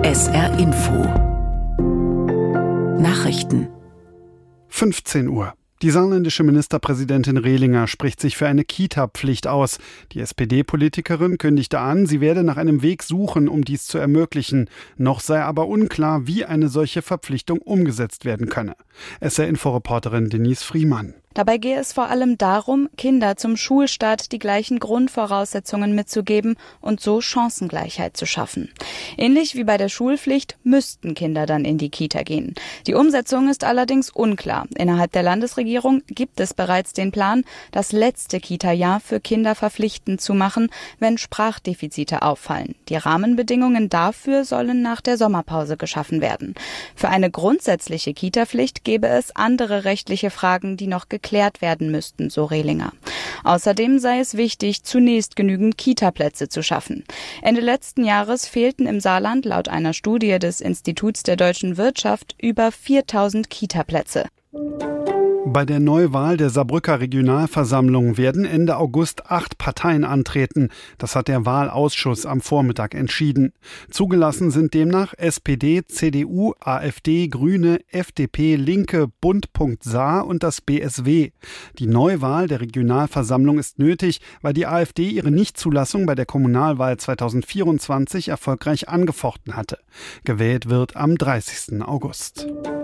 SR Info Nachrichten 15 Uhr. Die saarländische Ministerpräsidentin Rehlinger spricht sich für eine Kita-Pflicht aus. Die SPD-Politikerin kündigte an, sie werde nach einem Weg suchen, um dies zu ermöglichen. Noch sei aber unklar, wie eine solche Verpflichtung umgesetzt werden könne. SR-Info-Reporterin Denise Friemann. Dabei gehe es vor allem darum, Kinder zum Schulstart die gleichen Grundvoraussetzungen mitzugeben und so Chancengleichheit zu schaffen. Ähnlich wie bei der Schulpflicht müssten Kinder dann in die Kita gehen. Die Umsetzung ist allerdings unklar. Innerhalb der Landesregierung gibt es bereits den Plan, das letzte Kita-Jahr für Kinder verpflichtend zu machen, wenn Sprachdefizite auffallen. Die Rahmenbedingungen dafür sollen nach der Sommerpause geschaffen werden. Für eine grundsätzliche Kita-Pflicht gäbe es andere rechtliche Fragen, die noch geklärt werden müssten, so Rehlinger. Außerdem sei es wichtig, zunächst genügend Kita-Plätze zu schaffen. Ende letzten Jahres fehlten im Saarland laut einer Studie des Instituts der deutschen Wirtschaft über 4000 Kita-Plätze. Bei der Neuwahl der Saarbrücker Regionalversammlung werden Ende August 8 Parteien antreten. Das hat der Wahlausschuss am Vormittag entschieden. Zugelassen sind demnach SPD, CDU, AfD, Grüne, FDP, Linke, Bund.Saar und das BSW. Die Neuwahl der Regionalversammlung ist nötig, weil die AfD ihre Nichtzulassung bei der Kommunalwahl 2024 erfolgreich angefochten hatte. Gewählt wird am 30. August.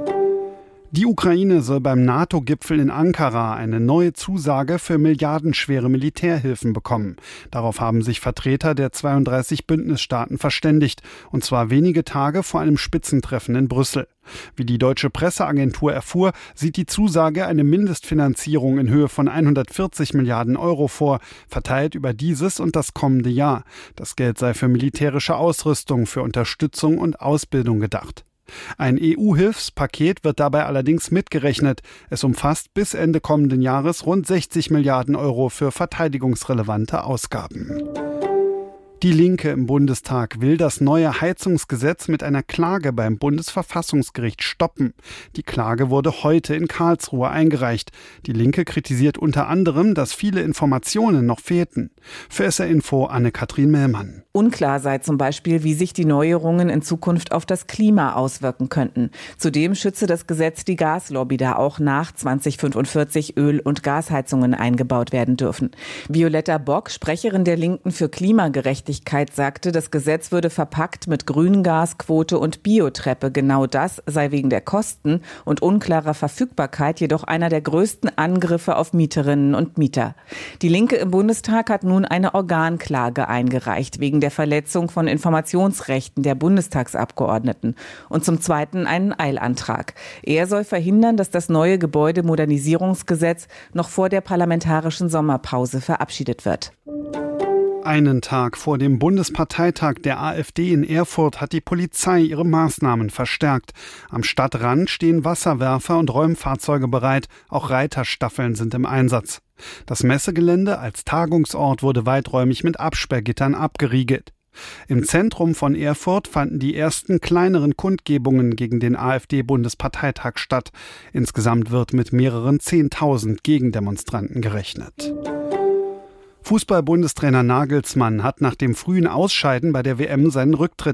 Die Ukraine soll beim NATO-Gipfel in Ankara eine neue Zusage für milliardenschwere Militärhilfen bekommen. Darauf haben sich Vertreter der 32 Bündnisstaaten verständigt, und zwar wenige Tage vor einem Spitzentreffen in Brüssel. Wie die deutsche Presseagentur erfuhr, sieht die Zusage eine Mindestfinanzierung in Höhe von 140 Milliarden Euro vor, verteilt über dieses und das kommende Jahr. Das Geld sei für militärische Ausrüstung, für Unterstützung und Ausbildung gedacht. Ein EU-Hilfspaket wird dabei allerdings mitgerechnet. Es umfasst bis Ende kommenden Jahres rund 60 Milliarden Euro für verteidigungsrelevante Ausgaben. Die Linke im Bundestag will das neue Heizungsgesetz mit einer Klage beim Bundesverfassungsgericht stoppen. Die Klage wurde heute in Karlsruhe eingereicht. Die Linke kritisiert unter anderem, dass viele Informationen noch fehlten. Für SR Info Anne-Kathrin Mellmann. Unklar sei zum Beispiel, wie sich die Neuerungen in Zukunft auf das Klima auswirken könnten. Zudem schütze das Gesetz die Gaslobby, da auch nach 2045 Öl- und Gasheizungen eingebaut werden dürfen. Violetta Bock, Sprecherin der Linken für Klimagerechtigkeit, sagte, das Gesetz würde verpackt mit Grüngasquote und Biotreppe. Genau das sei wegen der Kosten und unklarer Verfügbarkeit jedoch einer der größten Angriffe auf Mieterinnen und Mieter. Die Linke im Bundestag hat nun eine Organklage eingereicht, wegen der Verletzung von Informationsrechten der Bundestagsabgeordneten und zum Zweiten einen Eilantrag. Er soll verhindern, dass das neue Gebäudemodernisierungsgesetz noch vor der parlamentarischen Sommerpause verabschiedet wird. Einen Tag vor dem Bundesparteitag der AfD in Erfurt hat die Polizei ihre Maßnahmen verstärkt. Am Stadtrand stehen Wasserwerfer und Räumfahrzeuge bereit, auch Reiterstaffeln sind im Einsatz. Das Messegelände als Tagungsort wurde weiträumig mit Absperrgittern abgeriegelt. Im Zentrum von Erfurt fanden die ersten kleineren Kundgebungen gegen den AfD-Bundesparteitag statt. Insgesamt wird mit mehreren 10.000 Gegendemonstranten gerechnet. Fußball-Bundestrainer Nagelsmann hat nach dem frühen Ausscheiden bei der WM seinen Rücktritt